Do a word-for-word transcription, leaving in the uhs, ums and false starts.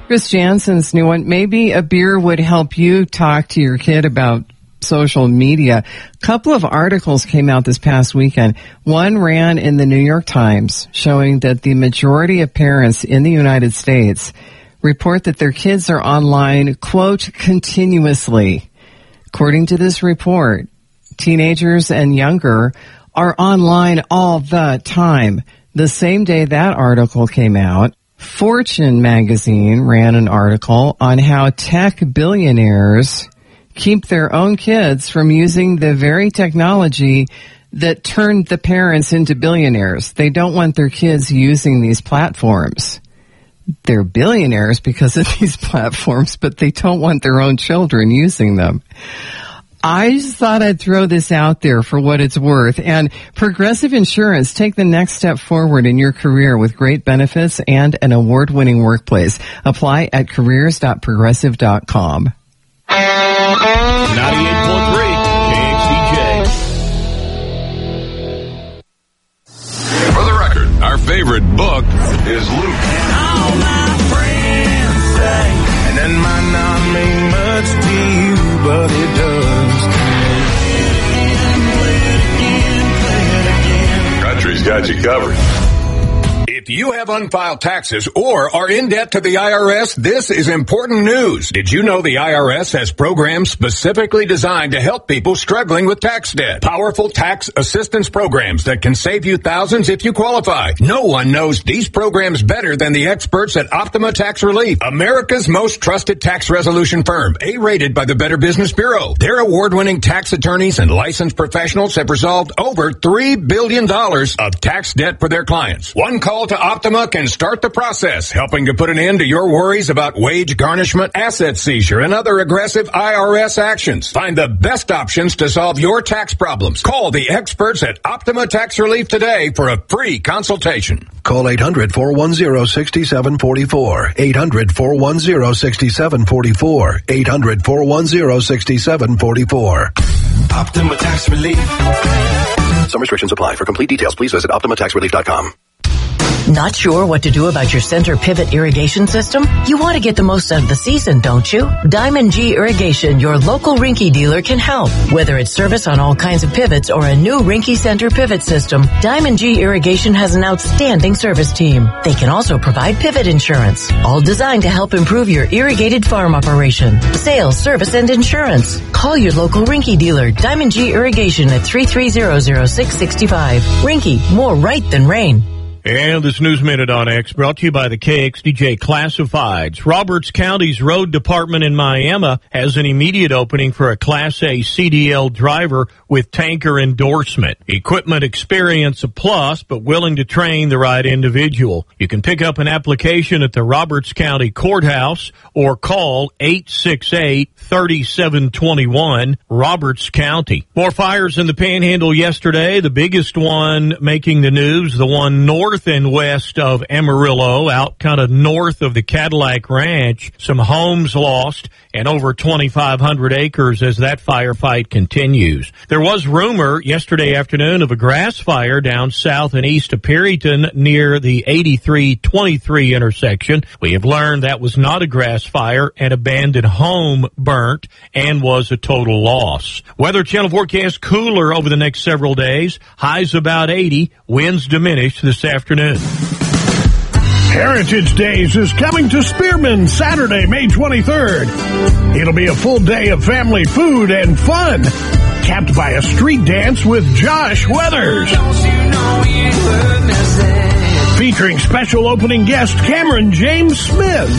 Chris Jansen's new one. Maybe a beer would help you talk to your kid about social media. A couple of articles came out this past weekend. One ran in the New York Times showing that the majority of parents in the United States report that their kids are online, quote, continuously. According to this report, teenagers and younger are online all the time. The same day that article came out, Fortune magazine ran an article on how tech billionaires keep their own kids from using the very technology that turned the parents into billionaires. They don't want their kids using these platforms. They're billionaires because of these platforms, but they don't want their own children using them. I just thought I'd throw this out there for what it's worth. And Progressive Insurance, take the next step forward in your career with great benefits and an award-winning workplace. Apply at careers dot progressive dot com. ninety-eight point three K X D J. For the record, our favorite book is Luke. And all my friends say, and that might not mean much to you, but it does. Country's got you covered. If you have unfiled taxes or are in debt to the I R S, this is important news. Did you know the I R S has programs specifically designed to help people struggling with tax debt? Powerful tax assistance programs that can save you thousands if you qualify. No one knows these programs better than the experts at Optima Tax Relief, America's most trusted tax resolution firm, A-rated by the Better Business Bureau. Their award-winning tax attorneys and licensed professionals have resolved over three billion dollars of tax debt for their clients. One call to Optima can start the process, helping to put an end to your worries about wage garnishment, asset seizure, and other aggressive I R S actions. Find the best options to solve your tax problems. Call the experts at Optima Tax Relief today for a free consultation. Call eight hundred, four one zero, six seven four four. eight hundred, four one zero, six seven four four. eight hundred, four one zero, six seven four four. Optima Tax Relief. Some restrictions apply. For complete details, please visit optima tax relief dot com. Not sure what to do about your center pivot irrigation system? You want to get the most out of the season, don't you? Diamond G Irrigation, your local Rinky dealer, can help. Whether it's service on all kinds of pivots or a new Rinky Center pivot system, Diamond G Irrigation has an outstanding service team. They can also provide pivot insurance, all designed to help improve your irrigated farm operation. Sales, service, and insurance. Call your local Rinky dealer, Diamond G Irrigation, at three three zero, zero six six five. Rinky, more right than rain. And this News Minute on X brought to you by the K X D J Classifieds. Roberts County's road department in Miami has an immediate opening for a Class A C D L driver with tanker endorsement. Equipment experience a plus, but willing to train the right individual. You can pick up an application at the Roberts County Courthouse or call eight six eight, three seven two one, Roberts County. More fires in the Panhandle yesterday. The biggest one making the news, the one north and west of Amarillo, out kind of north of the Cadillac Ranch. Some homes lost and over twenty-five hundred acres as that firefight continues. There was rumor yesterday afternoon of a grass fire down south and east of Perryton near the eighty-three twenty-three intersection. We have learned that was not a grass fire. An abandoned home burnt and was a total loss. Weather Channel forecast cooler over the next several days. Highs about eighty. Winds diminish this afternoon. Heritage Days is coming to Spearman Saturday, May twenty-third. It'll be a full day of family food and fun, capped by a street dance with Josh Weathers. Featuring special opening guest Cameron James Smith.